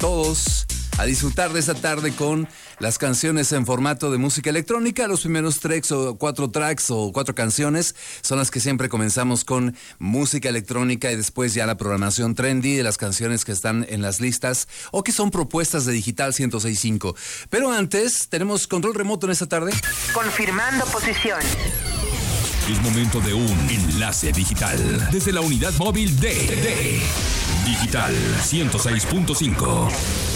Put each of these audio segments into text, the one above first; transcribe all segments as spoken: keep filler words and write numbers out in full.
todos a disfrutar de esta tarde con las canciones en formato de música electrónica. Los primeros tracks o cuatro tracks o cuatro canciones son las que siempre comenzamos con música electrónica y después ya la programación trendy de las canciones que están en las listas o que son propuestas de Digital ciento seis punto cinco. Pero antes, tenemos control remoto en esta tarde. Confirmando posición. Es momento de un enlace digital desde la unidad móvil de, de Digital ciento seis punto cinco.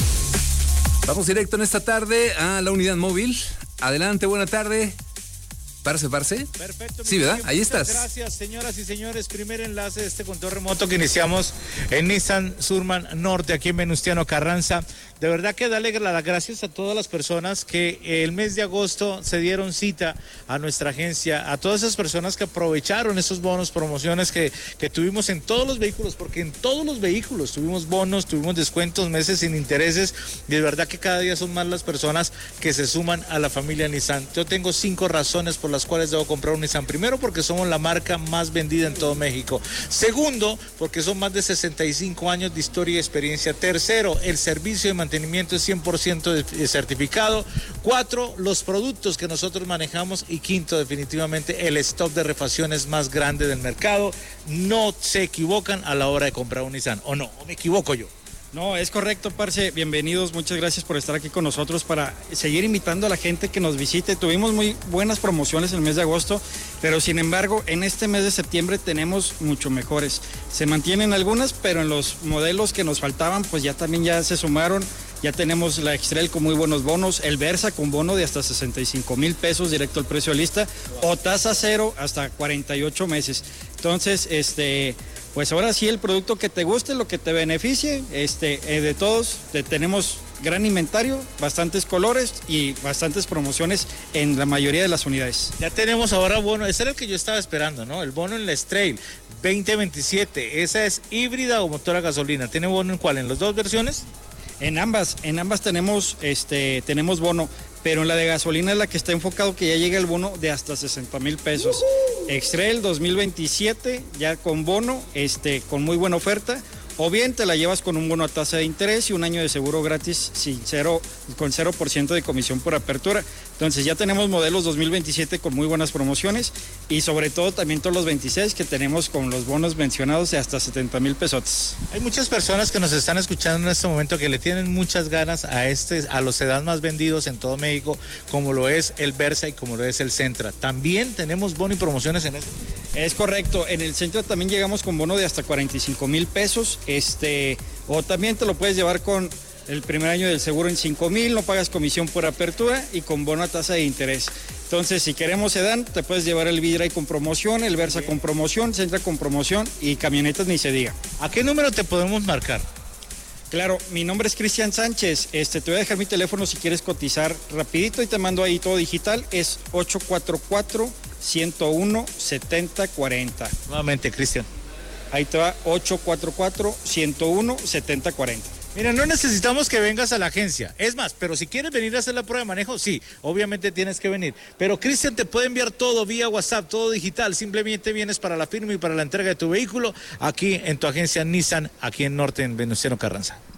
Vamos directo en esta tarde a la unidad móvil. Adelante, buena tarde. Parce, parce. Perfecto. Sí, ¿verdad? Ahí Muchas estás. Gracias, señoras y señores. Primer enlace de este control remoto que iniciamos en Nissan Surman Norte, aquí en Venustiano Carranza. De verdad que darle las gracias a todas las personas que el mes de agosto se dieron cita a nuestra agencia, a todas esas personas que aprovecharon esos bonos, promociones que, que tuvimos en todos los vehículos, porque en todos los vehículos tuvimos bonos, tuvimos descuentos, meses sin intereses, y de verdad que cada día son más las personas que se suman a la familia Nissan. Yo tengo cinco razones por las cuales debo comprar un Nissan. Primero, porque somos la marca más vendida en todo México. Segundo, porque son más de sesenta y cinco años de historia y experiencia. Tercero, el servicio de mantenimiento mantenimiento es cien por ciento certificado. Cuatro, los productos que nosotros manejamos. Y quinto, definitivamente, el stock de refacciones más grande del mercado. No se equivocan a la hora de comprar un Nissan, ¿o no? ¿O me equivoco yo? No, es correcto, parce. Bienvenidos, muchas gracias por estar aquí con nosotros para seguir invitando a la gente que nos visite. Tuvimos muy buenas promociones el mes de agosto, pero sin embargo, en este mes de septiembre tenemos mucho mejores. Se mantienen algunas, pero en los modelos que nos faltaban, pues ya también ya se sumaron. Ya tenemos la X-Trail con muy buenos bonos, el Versa con bono de hasta sesenta y cinco mil pesos directo al precio de lista, o tasa cero hasta cuarenta y ocho meses. Entonces, este, pues ahora sí el producto que te guste, lo que te beneficie, este, eh, de todos, te, tenemos gran inventario, bastantes colores y bastantes promociones en la mayoría de las unidades. Ya tenemos ahora bono, ese era el que yo estaba esperando, ¿no? El bono en la X-Trail veinte veintisiete, esa es híbrida o motor a gasolina. ¿Tiene bono en cuál? ¿En las dos versiones? En ambas, en ambas tenemos, este, tenemos bono, pero en la de gasolina es la que está enfocado que ya llega el bono de hasta sesenta mil pesos. Uh-huh. X-Trail dos mil veintisiete, ya con bono, este, con muy buena oferta. O bien te la llevas con un bono a tasa de interés y un año de seguro gratis sin cero, con cero por ciento de comisión por apertura. Entonces ya tenemos modelos dos mil veintisiete con muy buenas promociones y sobre todo también todos los veintiséis que tenemos con los bonos mencionados de hasta setenta mil pesos. Hay muchas personas que nos están escuchando en este momento que le tienen muchas ganas a este, a los sedán más vendidos en todo México, como lo es el Versa y como lo es el Sentra. También tenemos bono y promociones en esto. Es correcto, en el Sentra también llegamos con bono de hasta cuarenta y cinco mil pesos. Este, o también te lo puedes llevar con el primer año del seguro en cinco mil, no pagas comisión por apertura y con bono a tasa de interés. Entonces, si queremos sedán, te puedes llevar el V-Drive con promoción, el Versa con promoción, Sentra con promoción y camionetas ni se diga. ¿A qué número te podemos marcar? Claro, mi nombre es Cristian Sánchez, este, te voy a dejar mi teléfono si quieres cotizar rapidito y te mando ahí todo digital, es ocho cuatro cuatro, ciento uno, setenta cuarenta. Nuevamente, Cristian. Ahí te va, ocho cuatro cuatro, ciento uno, setenta cuarenta. Mira, no necesitamos que vengas a la agencia. Es más, pero si quieres venir a hacer la prueba de manejo, sí, obviamente tienes que venir. Pero Cristian te puede enviar todo vía WhatsApp, todo digital. Simplemente vienes para la firma y para la entrega de tu vehículo aquí en tu agencia Nissan, aquí en Norte, en Venustiano Carranza.